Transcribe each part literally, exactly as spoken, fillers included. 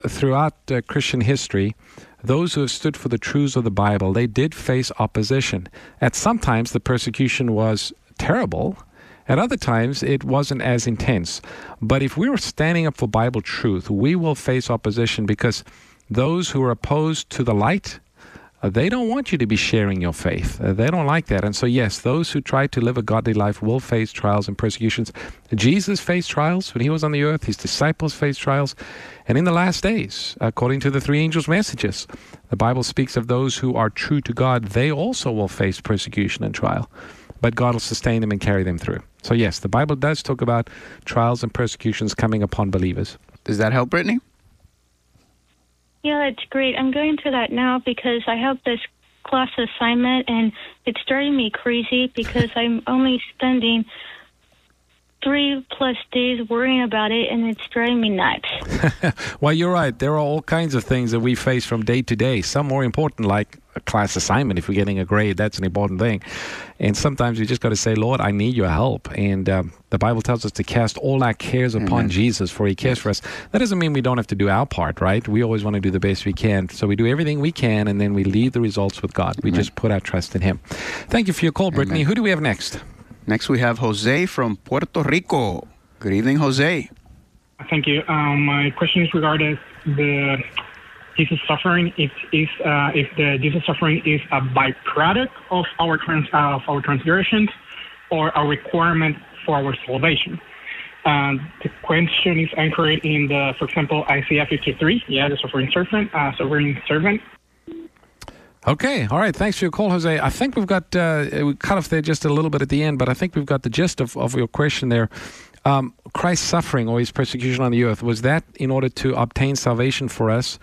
throughout uh, Christian history, those who have stood for the truths of the Bible, they did face opposition. At sometimes the persecution was terrible. At other times, it wasn't as intense. But if we were standing up for Bible truth, we will face opposition because those who are opposed to the light, uh, they don't want you to be sharing your faith. Uh, they don't like that. And so, yes, those who try to live a godly life will face trials and persecutions. Jesus faced trials when he was on the earth. His disciples faced trials. And in the last days, according to the three angels' messages, the Bible speaks of those who are true to God. They also will face persecution and trial. But God will sustain them and carry them through. So yes, the Bible does talk about trials and persecutions coming upon believers. Does that help, Brittany? Yeah, it's great. I'm going through that now because I have this class assignment, and it's driving me crazy because I'm only spending three plus days worrying about it, and it's driving me nuts. Well, you're right. There are all kinds of things that we face from day to day. Some more important, like a class assignment. If we're getting a grade, that's an important thing. And sometimes we just got to say, Lord, I need your help. And um, the Bible tells us to cast all our cares upon Amen. Jesus, for he cares for us. That doesn't mean we don't have to do our part, right? We always want to do the best we can. So we do everything we can, and then we leave the results with God. We Amen. Just put our trust in him. Thank you for your call, Brittany. Amen. Who do we have next? Next we have Jose from Puerto Rico. Good evening, Jose. Thank you. Um, my question is regarding the Jesus suffering. If is uh, if the Jesus suffering is a byproduct of our trans uh, of our transgressions, or a requirement for our salvation. Um, the question is anchored in the, for example, Isaiah fifty-three. Yeah, the suffering servant, uh, suffering servant. Okay, all right. Thanks for your call, Jose. I think we've got, uh, we cut off there just a little bit at the end, but I think we've got the gist of, of your question there. Um, Christ's suffering or his persecution on the earth, was that in order to obtain salvation for us,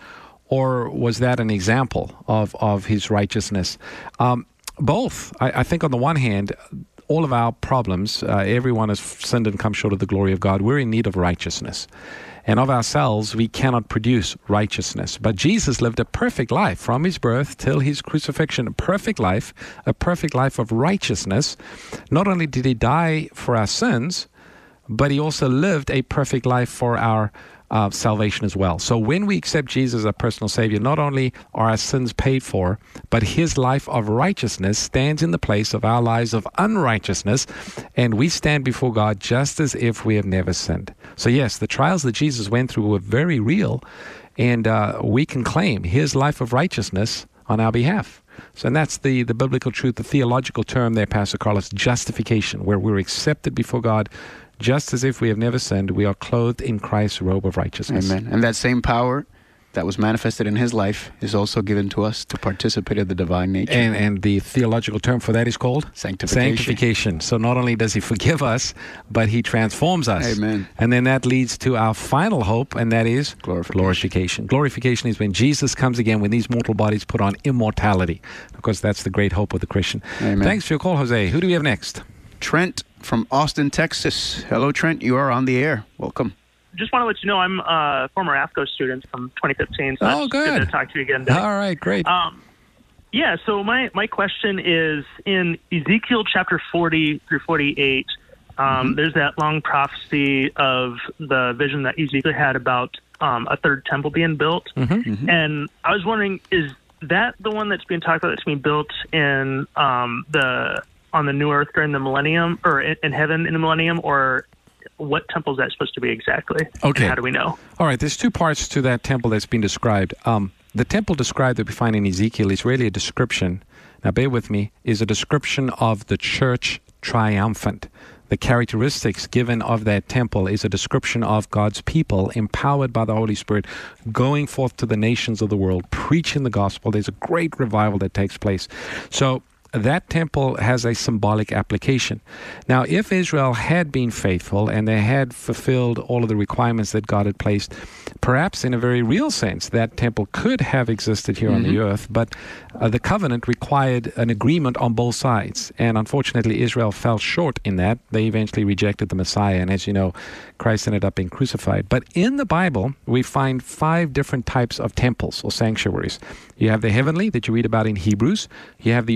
or was that an example of, of his righteousness? Um, both. I, I think on the one hand, all of our problems, uh, everyone has sinned and come short of the glory of God. We're in need of righteousness. And of ourselves, we cannot produce righteousness. But Jesus lived a perfect life from his birth till his crucifixion, a perfect life, a perfect life of righteousness. Not only did he die for our sins, but he also lived a perfect life for our uh, salvation as well. So when we accept Jesus as our personal Savior, not only are our sins paid for, but his life of righteousness stands in the place of our lives of unrighteousness, and we stand before God just as if we have never sinned. So yes, the trials that Jesus went through were very real, and uh, we can claim his life of righteousness on our behalf. So and that's the, the biblical truth, the theological term there, Pastor Carlos, justification, where we're accepted before God just as if we have never sinned. We are clothed in Christ's robe of righteousness. Amen. And that same power that was manifested in his life is also given to us to participate in the divine nature. And, and the theological term for that is called? Sanctification. Sanctification. So not only does he forgive us, but he transforms us. Amen. And then that leads to our final hope, and that is glorification. Glorification. Glorification is when Jesus comes again, when these mortal bodies put on immortality. Of course, that's the great hope of the Christian. Amen. Thanks for your call, Jose. Who do we have next? Trent from Austin, Texas. Hello, Trent. You are on the air. Welcome. Just want to let you know I'm a former A F C O student from twenty fifteen. So oh, it's good. good to talk to you again, Dave. All right, great. Um, yeah, so my, my question is, in Ezekiel chapter forty through forty-eight, um, mm-hmm. there's that long prophecy of the vision that Ezekiel had about um, a third temple being built. Mm-hmm. Mm-hmm. And I was wondering, is that the one that's being talked about that's being built in um, the on the new earth during the millennium, or in, in heaven in the millennium, or what temple is that supposed to be exactly? Okay. And how do we know? All right, there's two parts to that temple that's been described. Um, the temple described that we find in Ezekiel is really a description, now bear with me, is a description of the church triumphant. The characteristics given of that temple is a description of God's people empowered by the Holy Spirit going forth to the nations of the world, preaching the gospel. There's a great revival that takes place. So that temple has a symbolic application. Now, if Israel had been faithful and they had fulfilled all of the requirements that God had placed, perhaps in a very real sense, that temple could have existed here mm-hmm. on the earth, but uh, the covenant required an agreement on both sides. And unfortunately, Israel fell short in that. They eventually rejected the Messiah. And as you know, Christ ended up being crucified. But in the Bible, we find five different types of temples or sanctuaries. You have the heavenly that you read about in Hebrews. You have the earthly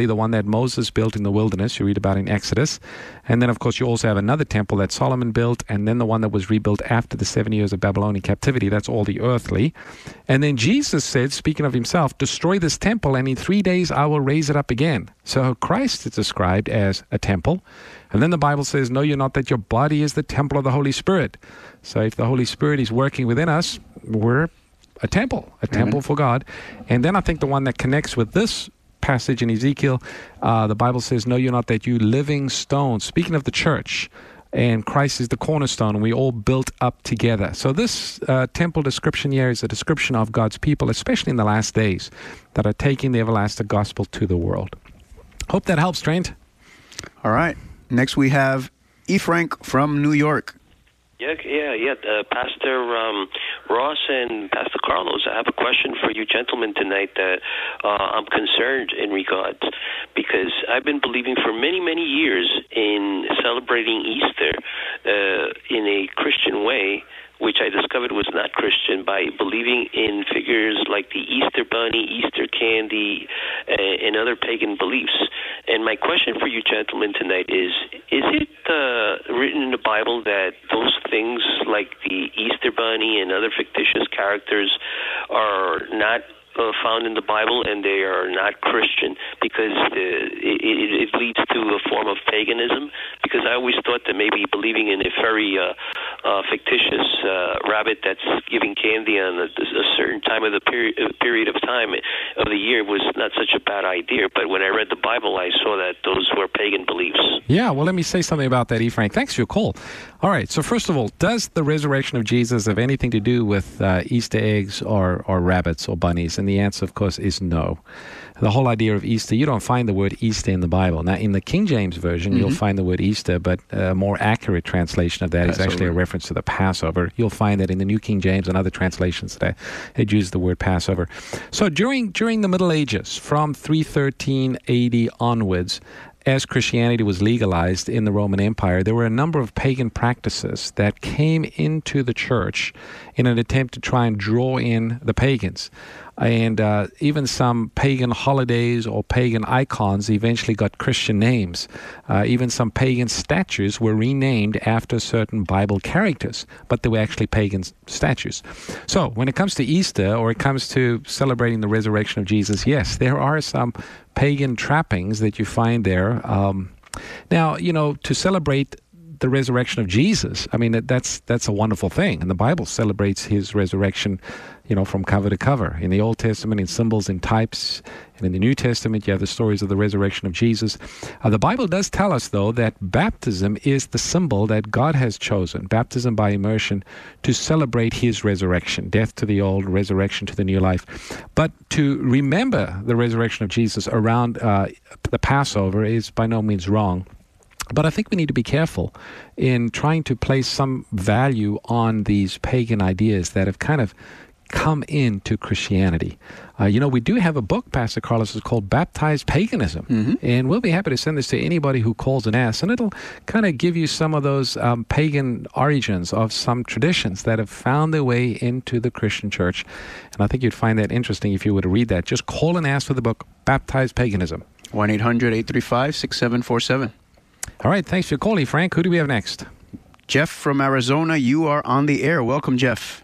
earthly, the one that Moses built in the wilderness, you read about in Exodus. And then, of course, you also have another temple that Solomon built, and then the one that was rebuilt after the seven years of Babylonian captivity. That's all the earthly. And then Jesus said, speaking of himself, destroy this temple, and in three days I will raise it up again. So Christ is described as a temple. And then the Bible says, know you not that your body is the temple of the Holy Spirit. So if the Holy Spirit is working within us, we're a temple, a temple for God. And then I think the one that connects with this passage in Ezekiel, uh, the Bible says, know you not that you living stones. Speaking of the church, and Christ is the cornerstone, and we all built up together. So this uh, temple description here is a description of God's people, especially in the last days, that are taking the everlasting gospel to the world. Hope that helps, Trent. All right. Next we have E. Frank from New York. Yeah, yeah, yeah. Uh, Pastor um, Ross and Pastor Carlos, I have a question for you gentlemen tonight that uh, I'm concerned in regards, because I've been believing for many, many years in celebrating Easter uh, in a Christian way, which I discovered was not Christian, by believing in figures like the Easter Bunny, Easter candy, uh, and other pagan beliefs. And my question for you gentlemen tonight is, is it uh, written in the Bible that those things like the Easter Bunny and other fictitious characters are not Uh, found in the Bible and they are not Christian, because uh, it, it, it leads to a form of paganism? Because I always thought that maybe believing in a very uh, uh, fictitious uh, rabbit that's giving candy on a, a certain time of the period, uh, period of time of the year was not such a bad idea. But when I read the Bible, I saw that those were pagan beliefs. Yeah, well, let me say something about that, E. Frank. Thanks for your call. All right, so first of all, does the resurrection of Jesus have anything to do with uh, Easter eggs or, or rabbits or bunnies? And the answer, of course, is no. The whole idea of Easter, you don't find the word Easter in the Bible. Now, in the King James Version, mm-hmm. you'll find the word Easter, but a more accurate translation of that Passover. Is actually a reference to the Passover. You'll find that in the New King James and other translations that it uses the word Passover. So during during the Middle Ages, from three thirteen A D onwards, as Christianity was legalized in the Roman Empire, there were a number of pagan practices that came into the church in an attempt to try and draw in the pagans. And uh, even some pagan holidays or pagan icons eventually got Christian names. Uh, even some pagan statues were renamed after certain Bible characters, but they were actually pagan statues. So when it comes to Easter, or it comes to celebrating the resurrection of Jesus, yes, there are some pagan trappings that you find there. Um, now, you know, to celebrate the resurrection of Jesus, I mean, that, that's that's a wonderful thing. And the Bible celebrates his resurrection, you know, from cover to cover. In the Old Testament, in symbols and types, and in the New Testament, you have the stories of the resurrection of Jesus. Uh, the Bible does tell us, though, that baptism is the symbol that God has chosen, baptism by immersion, to celebrate his resurrection, death to the old, resurrection to the new life. But to remember the resurrection of Jesus around uh, the Passover is by no means wrong. But I think we need to be careful in trying to place some value on these pagan ideas that have kind of come into Christianity. Uh, you know, we do have a book, Pastor Carlos, is called Baptized Paganism. Mm-hmm. And we'll be happy to send this to anybody who calls and asks. And it'll kind of give you some of those um, pagan origins of some traditions that have found their way into the Christian church. And I think you'd find that interesting if you were to read that. Just call and ask for the book, Baptized Paganism. one eight hundred eight three five six seven four seven. All right, thanks for calling, Frank. Who do we have next? Jeff from Arizona, you are on the air. Welcome, Jeff.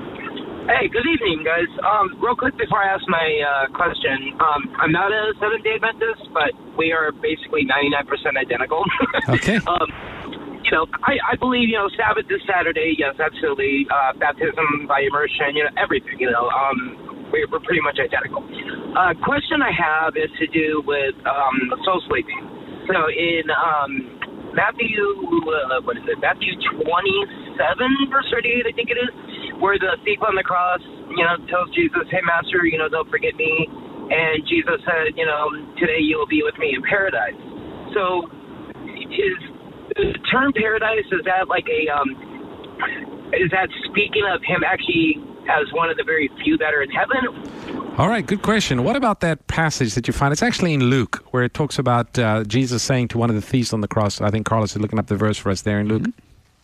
Hey, good evening, guys. Um, real quick before I ask my uh, question, um, I'm not a Seventh-day Adventist, but we are basically ninety-nine percent identical. Okay. um, you know, I, I believe, you know, Sabbath is Saturday. Yes, absolutely. Uh, baptism by immersion, you know, everything, you know. Um, we're, we're pretty much identical. Uh, question I have is to do with um, soul sleeping. So in um, Matthew, uh, what is it, Matthew twenty-seven, verse thirty-eight, I think it is, where the thief on the cross, you know, tells Jesus, hey, Master, you know, don't forget me. And Jesus said, you know, today you will be with me in paradise. So is the term paradise, is that like a, um, is that speaking of him actually as one of the very few that are in heaven? All right, good question. What about that passage that you find? It's actually in Luke, where it talks about uh, Jesus saying to one of the thieves on the cross, I think Carlos is looking up the verse for us there in Luke. Mm-hmm.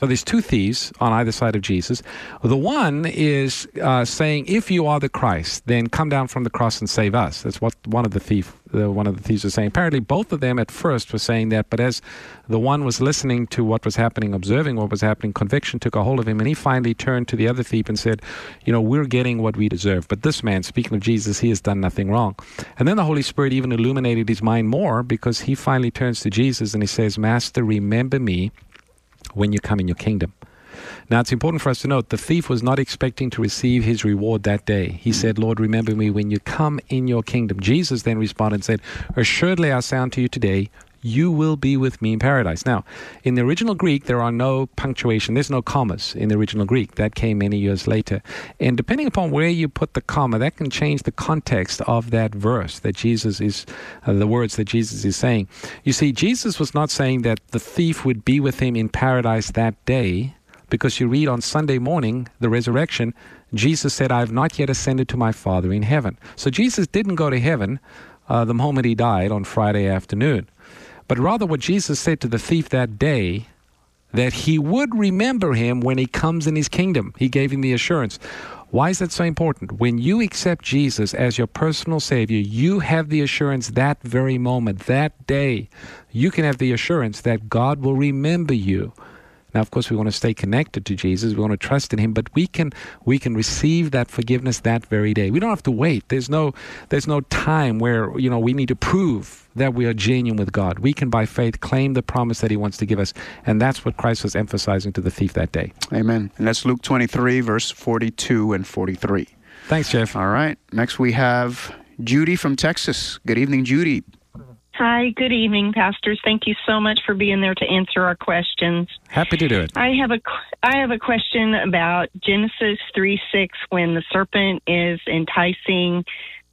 So there's two thieves on either side of Jesus. The one is uh, saying, if you are the Christ, then come down from the cross and save us. That's what one of the thief, uh, one of the thieves was saying. Apparently, both of them at first were saying that, but as the one was listening to what was happening, observing what was happening, conviction took a hold of him, and he finally turned to the other thief and said, you know, we're getting what we deserve. But this man, speaking of Jesus, he has done nothing wrong. And then the Holy Spirit even illuminated his mind more, because he finally turns to Jesus and he says, Master, remember me when you come in your kingdom. Now, it's important for us to note the thief was not expecting to receive his reward that day. He said, Lord, remember me when you come in your kingdom. Jesus then responded and said, assuredly I say unto you today, you will be with me in paradise. Now, in the original Greek, there are no punctuation. There's no commas in the original Greek. That came many years later. And depending upon where you put the comma, that can change the context of that verse that Jesus is, uh, the words that Jesus is saying. You see, Jesus was not saying that the thief would be with him in paradise that day, because you read on Sunday morning, the resurrection, Jesus said, I have not yet ascended to my Father in heaven. So Jesus didn't go to heaven uh, the moment he died on Friday afternoon. But rather what Jesus said to the thief that day, that he would remember him when he comes in his kingdom. He gave him the assurance. Why is that so important? When you accept Jesus as your personal Savior, you have the assurance that very moment, that day, you can have the assurance that God will remember you. Now, of course, we want to stay connected to Jesus. We want to trust in him, but we can we can receive that forgiveness that very day. We don't have to wait. There's no there's no time where, you know, we need to prove that we are genuine with God. We can, by faith, claim the promise that he wants to give us, and that's what Christ was emphasizing to the thief that day. Amen. And that's Luke twenty-three, verse forty-two and forty-three. Thanks, Jeff. All right. Next we have Judy from Texas. Good evening, Judy. Hi, good evening, pastors. Thank you so much for being there to answer our questions. Happy to do it. I have a, I have a question about Genesis three six, when the serpent is enticing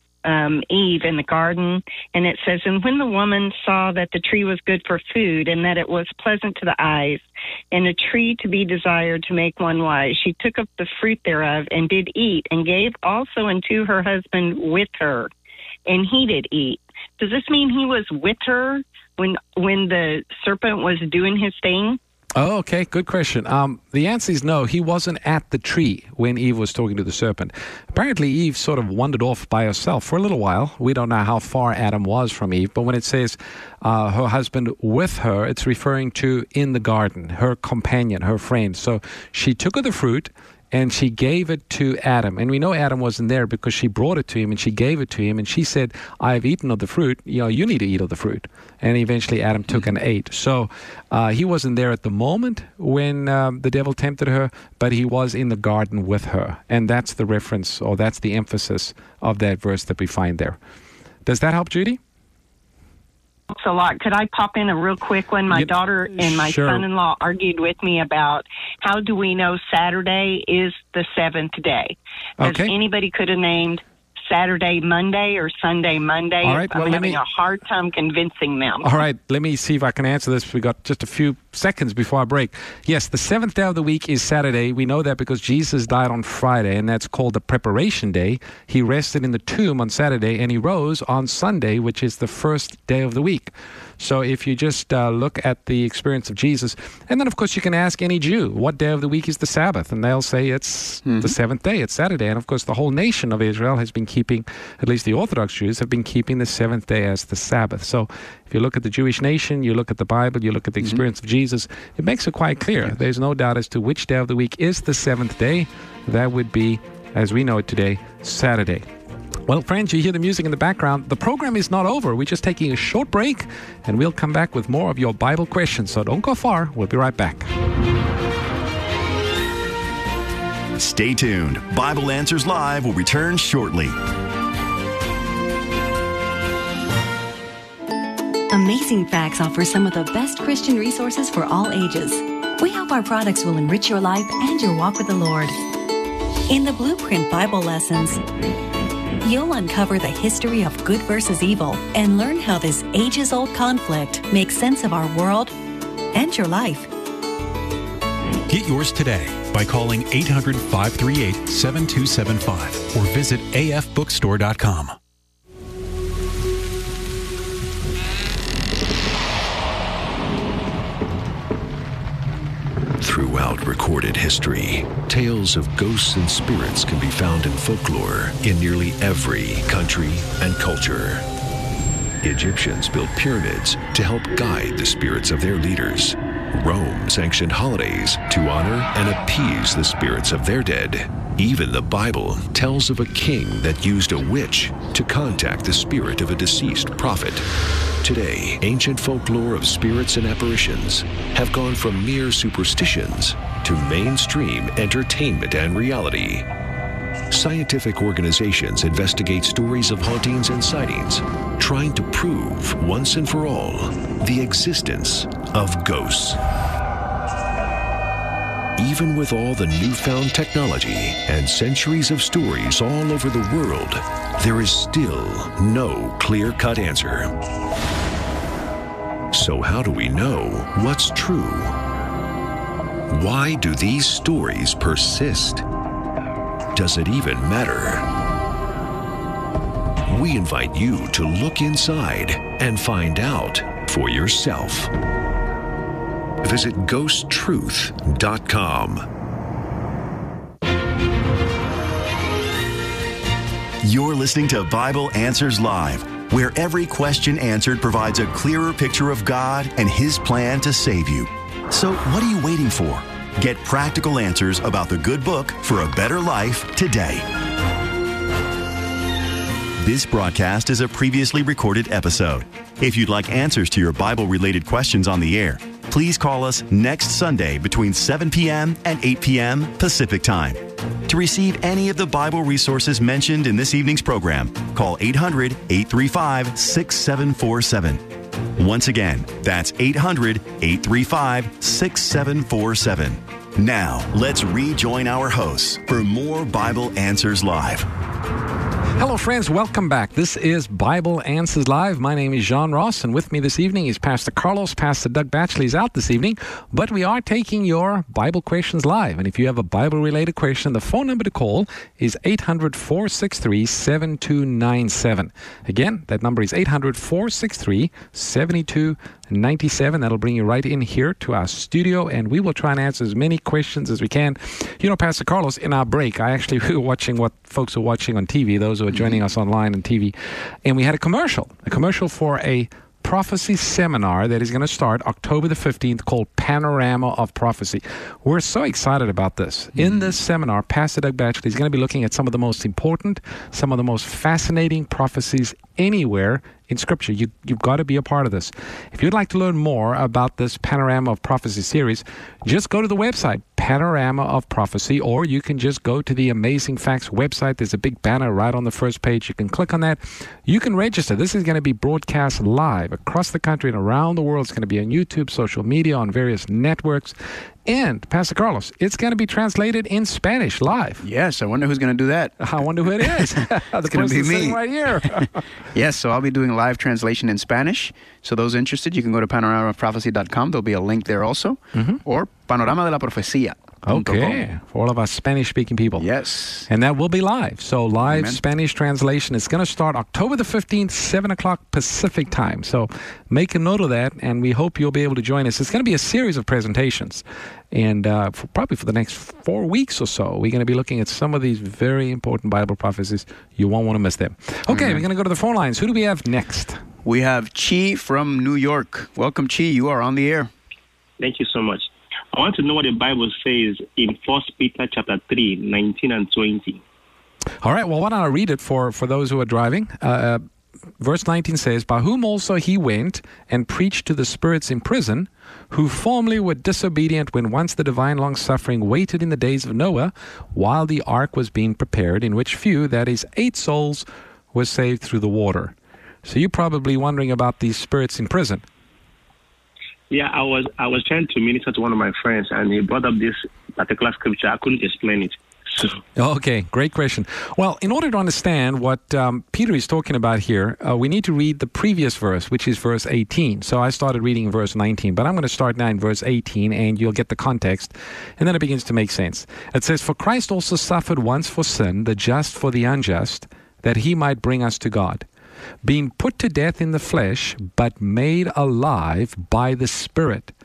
um, Eve in the garden, and it says, and when the woman saw that the tree was good for food, and that it was pleasant to the eyes, and a tree to be desired to make one wise, she took up the fruit thereof, and did eat, and gave also unto her husband with her, and he did eat. Does this mean he was with her when when the serpent was doing his thing? Oh, okay. Good question. Um, the answer is no. He wasn't at the tree when Eve was talking to the serpent. Apparently, Eve sort of wandered off by herself for a little while. We don't know how far Adam was from Eve, but when it says uh, her husband with her, it's referring to in the garden, her companion, her friend. So she took of the fruit, and she gave it to Adam. And we know Adam wasn't there because she brought it to him and she gave it to him. And she said, I have eaten of the fruit. You know, you need to eat of the fruit. And eventually Adam took and ate. So uh, he wasn't there at the moment when um, the devil tempted her, but he was in the garden with her. And that's the reference, or that's the emphasis of that verse that we find there. Does that help, Judy? Thanks a lot. Could I pop in a real quick one? My Yep. daughter and my Sure. son-in-law argued with me about how do we know Saturday is the seventh day? Because Okay. anybody could have named Saturday Monday or Sunday Monday. All right, I'm well, let having me- a hard time convincing them. All right, let me see if I can answer this. We got just a few seconds before I break. Yes, the seventh day of the week is Saturday. We know that because Jesus died on Friday, and that's called the preparation day. He rested in the tomb on Saturday, and he rose on Sunday, which is the first day of the week. So if you just uh, look at the experience of Jesus, and then, of course, you can ask any Jew, what day of the week is the Sabbath? And they'll say it's mm-hmm. the seventh day, it's Saturday. And, of course, the whole nation of Israel has been keeping, at least the Orthodox Jews, have been keeping the seventh day as the Sabbath. So if you look at the Jewish nation, you look at the Bible, you look at the experience mm-hmm. of Jesus, it makes it quite clear. Yes. There's no doubt as to which day of the week is the seventh day. That would be, as we know it today, Saturday. Well, friends, you hear the music in the background. The program is not over. We're just taking a short break, and we'll come back with more of your Bible questions. So don't go far. We'll be right back. Stay tuned. Bible Answers Live will return shortly. Amazing Facts offers some of the best Christian resources for all ages. We hope our products will enrich your life and your walk with the Lord. In the Blueprint Bible Lessons, you'll uncover the history of good versus evil and learn how this ages-old conflict makes sense of our world and your life. Get yours today by calling eight hundred, five three eight, seven two seven five or visit a f bookstore dot com. Throughout recorded history, tales of ghosts and spirits can be found in folklore in nearly every country and culture. Egyptians built pyramids to help guide the spirits of their leaders. Rome sanctioned holidays to honor and appease the spirits of their dead. Even the Bible tells of a king that used a witch to contact the spirit of a deceased prophet. Today, ancient folklore of spirits and apparitions have gone from mere superstitions to mainstream entertainment and reality. Scientific organizations investigate stories of hauntings and sightings, trying to prove once and for all the existence of ghosts. Even with all the newfound technology and centuries of stories all over the world, there is still no clear-cut answer. So how do we know what's true? Why do these stories persist? Does it even matter? We invite you to look inside and find out for yourself. Visit ghost truth dot com. You're listening to Bible Answers Live, where every question answered provides a clearer picture of God and His plan to save you. So what are you waiting for? Get practical answers about the good book for a better life today. This broadcast is a previously recorded episode. If you'd like answers to your Bible-related questions on the air, please call us next Sunday between seven p.m. and eight p.m. Pacific Time. To receive any of the Bible resources mentioned in this evening's program, call eight hundred, eight three five, six seven four seven. Once again, that's eight hundred, eight three five, six seven four seven. Now, let's rejoin our hosts for more Bible Answers Live. Hello, friends. Welcome back. This is Bible Answers Live. My name is John Ross, and with me this evening is Pastor Carlos. Pastor Doug Batchley is out this evening, but we are taking your Bible questions live. And if you have a Bible-related question, the phone number to call is eight hundred, four six three, seven two nine seven. Again, that number is eight hundred, four six three, seven two nine seven. That'll bring you right in here to our studio, and we will try and answer as many questions as we can. You know, Pastor Carlos, in our break, I actually we were watching what folks are watching on T V, those who are joining us online on T V, and we had a commercial, a commercial for a prophecy seminar that is going to start October the fifteenth called Panorama of Prophecy. We're so excited about this. Mm-hmm. In this seminar, Pastor Doug Batchley is going to be looking at some of the most important, some of the most fascinating prophecies anywhere in Scripture. You, you've got to be a part of this. If you'd like to learn more about this Panorama of Prophecy series, just go to the website, Panorama of Prophecy, or you can just go to the Amazing Facts website. There's a big banner right on the first page. You can click on that. You can register. This is going to be broadcast live across the country and around the world. It's going to be on YouTube, social media, on various networks. And, Pastor Carlos, it's going to be translated in Spanish live. Yes, I wonder who's going to do that. I wonder who it is. It's going to be me. Right here. Yes, so I'll be doing live translation in Spanish. So those interested, you can go to panorama of prophecy dot com. There'll be a link there also. Mm-hmm. Or Panorama de la Profecía. Okay, for all of our Spanish-speaking people. Yes. And that will be live. So live Amen. Spanish translation is going to start October the fifteenth, seven o'clock Pacific time. So make a note of that, and we hope you'll be able to join us. It's going to be a series of presentations. And uh, for, probably for the next four weeks or so, we're going to be looking at some of these very important Bible prophecies. You won't want to miss them. Okay, Amen. We're going to go to the phone lines. Who do we have next? We have Chi from New York. Welcome, Chi. You are on the air. Thank you so much. I want to know what the Bible says in First Peter chapter three, nineteen and twenty. All right, well, why don't I read it for, for those who are driving? Uh, verse nineteen says, "By whom also he went and preached to the spirits in prison, who formerly were disobedient when once the divine long-suffering waited in the days of Noah, while the ark was being prepared, in which few, that is, eight souls, were saved through the water." So you're probably wondering about these spirits in prison. Yeah, I was I was trying to minister to one of my friends, and he brought up this particular scripture. I couldn't explain it. So. Okay, great question. Well, in order to understand what um, Peter is talking about here, uh, we need to read the previous verse, which is verse eighteen. So I started reading verse nineteen, but I'm going to start now in verse eighteen, and you'll get the context, and then it begins to make sense. It says, "For Christ also suffered once for sin, the just for the unjust, that he might bring us to God, being put to death in the flesh, but made alive by the Spirit."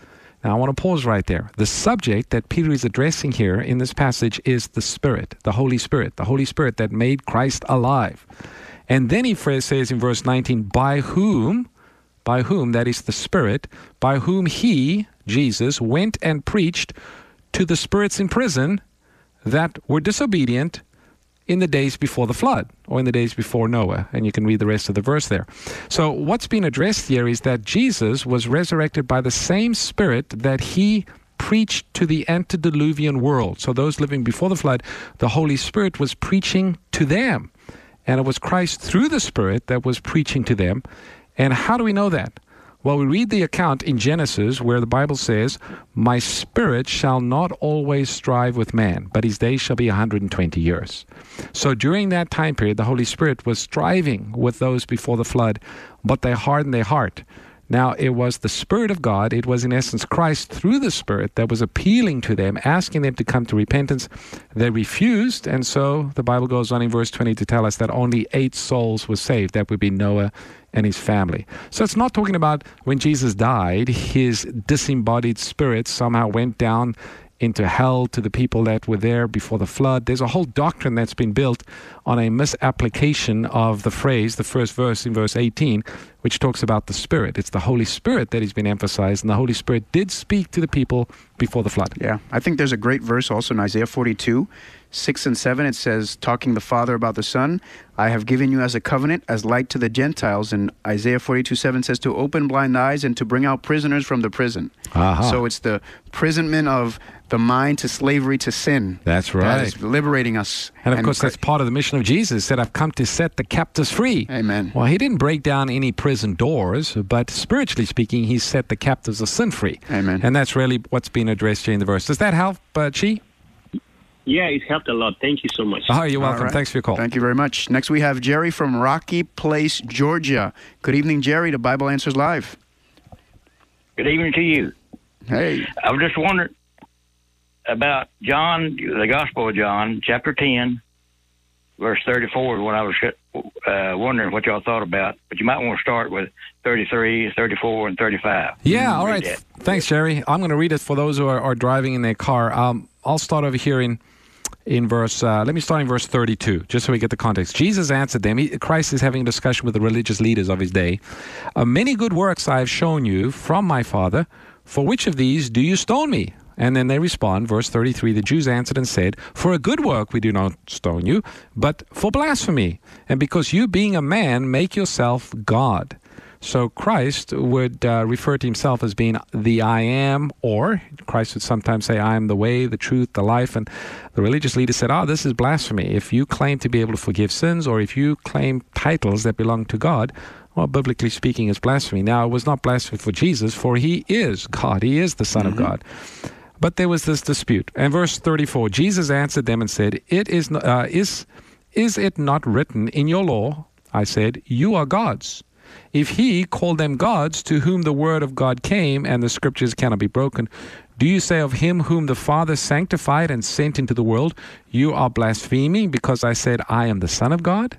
Now, I want to pause right there. The subject that Peter is addressing here in this passage is the Spirit, the Holy Spirit, the Holy Spirit that made Christ alive. And then he first says in verse nineteen, by whom, by whom, that is the Spirit, by whom he, Jesus, went and preached to the spirits in prison that were disobedient in the days before the flood, or in the days before Noah. And you can read the rest of the verse there. So what's being addressed here is that Jesus was resurrected by the same Spirit that he preached to the antediluvian world. So those living before the flood, the Holy Spirit was preaching to them. And it was Christ through the Spirit that was preaching to them. And how do we know that? Well, we read the account in Genesis where the Bible says, my spirit shall not always strive with man, but his days shall be one hundred twenty years. So during that time period, the Holy Spirit was striving with those before the flood, but they hardened their heart. Now, it was the Spirit of God, it was in essence Christ through the Spirit that was appealing to them, asking them to come to repentance. They refused, and so the Bible goes on in verse twenty to tell us that only eight souls were saved. That would be Noah and his family. So it's not talking about when Jesus died, his disembodied spirit somehow went down into hell to the people that were there before the flood. There's a whole doctrine that's been built on a misapplication of the phrase, the first verse in verse eighteen, which talks about the Spirit. It's the Holy Spirit that has been emphasized, and the Holy Spirit did speak to the people before the flood. Yeah, I think there's a great verse also in Isaiah forty-two, six and seven. It says, talking the Father about the Son, I have given you as a covenant, as light to the Gentiles. And Isaiah forty-two, seven says, to open blind eyes and to bring out prisoners from the prison. Uh-huh. So it's the imprisonment of the mind to slavery to sin. That's right. That is liberating us. And of and course, that's part of the mission of Jesus. He said, I've come to set the captives free. Amen. Well, he didn't break down any prison doors, but spiritually speaking, he set the captives of sin free. Amen. And that's really what's being addressed here in the verse. Does that help, uh, Chi? Yeah, it helped a lot. Thank you so much. Oh, you're welcome. Right. Thanks for your call. Thank you very much. Next, we have Jerry from Rocky Place, Georgia. Good evening, Jerry, to Bible Answers Live. Good evening to you. Hey. I was just wondering about John, the Gospel of John, chapter ten, verse thirty-four, when I was uh, wondering what y'all thought about. But you might want to start with thirty-three, thirty-four, and thirty-five. Yeah, all right. That. Thanks, Jerry. I'm going to read it for those who are, are driving in their car. Um, I'll start over here in in verse, uh, let me start in verse thirty-two, just so we get the context. Jesus answered them. He, Christ is having a discussion with the religious leaders of his day. Uh, Many good works I have shown you from my Father. For which of these do you stone me? And then they respond, verse thirty-three, the Jews answered and said, for a good work we do not stone you, but for blasphemy, and because you being a man make yourself God. So Christ would uh, refer to himself as being the I am, or Christ would sometimes say, I am the way, the truth, the life. And the religious leaders said, oh, this is blasphemy. If you claim to be able to forgive sins, or if you claim titles that belong to God, well, biblically speaking, it's blasphemy. Now, it was not blasphemy for Jesus, for he is God. He is the Son mm-hmm. of God. But there was this dispute. And verse thirty-four, Jesus answered them and said, "It is uh, is is it not written in your law, I said, you are gods? If he called them gods to whom the word of God came and the scriptures cannot be broken, do you say of him whom the Father sanctified and sent into the world, you are blaspheming because I said I am the Son of God?"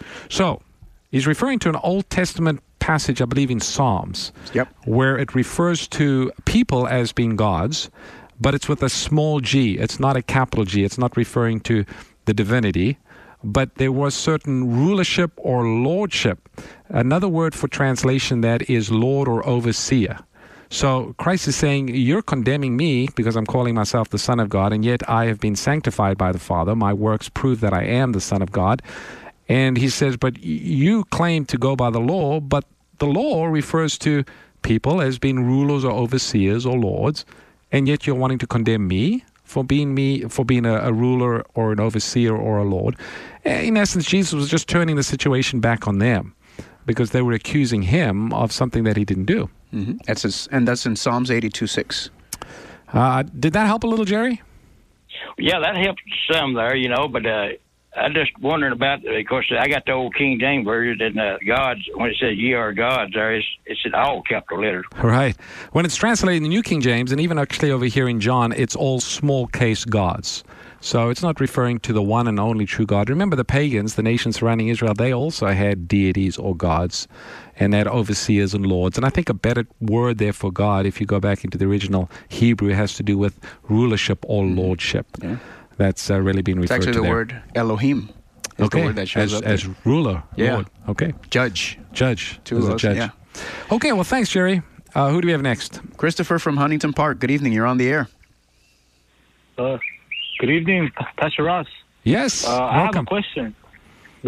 So he's referring to an Old Testament passage, I believe in Psalms, yep. where it refers to people as being gods, but it's with a small g. It's not a capital G. It's not referring to the divinity, but there was certain rulership or lordship. Another word for translation that is Lord or overseer. So Christ is saying, you're condemning me because I'm calling myself the Son of God, and yet I have been sanctified by the Father. My works prove that I am the Son of God. And he says, but you claim to go by the law, but the law refers to people as being rulers or overseers or lords, and yet you're wanting to condemn me for being me, for being a, a ruler or an overseer or a lord. In essence, Jesus was just turning the situation back on them because they were accusing him of something that he didn't do. Mm-hmm. That's his, and that's in Psalms eighty-two six. Uh, did that help a little, Jerry? Yeah, that helped some there, you know, but uh, I just wondering about, of course, I got the old King James version, and uh, gods, when it says ye are gods, there it's, it's in all capital letters. Right. When it's translated in the New King James, and even actually over here in John, it's all small case gods. So it's not referring to the one and only true God. Remember, the pagans, the nations surrounding Israel, they also had deities or gods, and they had overseers and lords. And I think a better word there for God, if you go back into the original Hebrew, has to do with rulership or lordship. Yeah. That's uh, really been referred to It's actually the there. word Elohim. Is Okay, the word that shows as, up as there. ruler, Yeah. Lord. Okay. Judge. Judge. Two As of a those, judge. yeah. Okay, well, thanks, Jerry. Uh, who do we have next? Christopher from Huntington Park. Good evening. You're on the air. Uh, good evening, Pastor Ross. Yes, uh, I have a welcome. question.